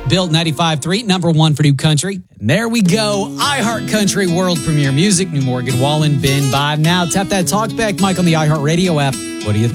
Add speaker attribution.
Speaker 1: Built 95.3, number one for new country. And there we go. iHeart Country world premiere music. New Morgan Wallen, Ben Vibe. Now tap that talk back mic on the iHeart Radio app. What do you think?